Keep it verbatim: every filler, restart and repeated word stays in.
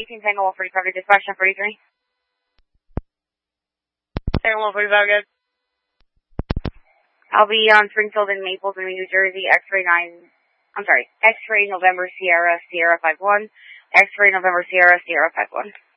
eighteen Tango one forty-five to dispatch one forty-three. Tango one forty-five, good. I'll be on Springfield and Maples in New Jersey, X-ray nine, I'm sorry, X-ray November Sierra, Sierra five one, X-ray November Sierra, Sierra five one.